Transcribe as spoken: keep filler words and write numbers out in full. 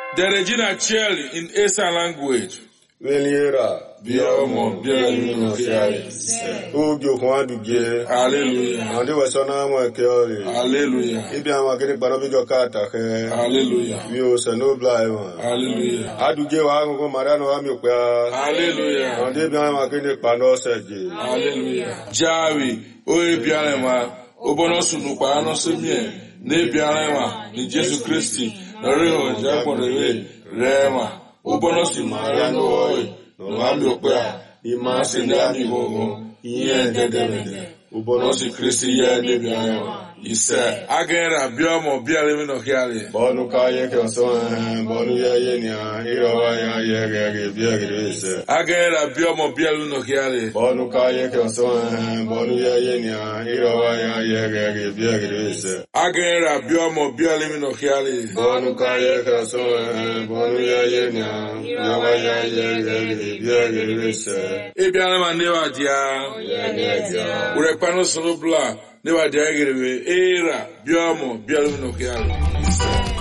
The Regina Chieli in Esa language. Veliera, Biomo, Bielino, Ugo Juanduge, Hallelujah. and they were son of my Kelly. Hallelujah. If I am getting Barabigo Kata, Hallelujah. you are no blind. Hallelujah. I do give Ago Marano Amioka. Hallelujah. And they be I'm getting Panosaji. Hallelujah. Javi, Oe Bialema, Obonosu Pano Semie, Ne Bialema, in Jesus Christi, Rio, Japon, Rema, Obonosu Mariano Oe, no Amioka, Imasi Nami, Ian Dedemede, Obonosu Christi, Yan Bialema. He said, again, a biomo, bialim no hiali. Bonu Kaya Kason, Bonu Yaya, Hiroya, Yaga, Biagris. Again, a biomo, bialim no hiali. Bonu Kaya Kason, Bonu Yaya, Hiroya, Yaga, Biagris. Again, a biomo, bialim no hiali. Bonu Kaya Kason, Bonu Yaya, Hiroya, Yaga, Biagris. Ebianama never dia. Urepano solo bla. Never dia. Era, biomo, bialim no hiali.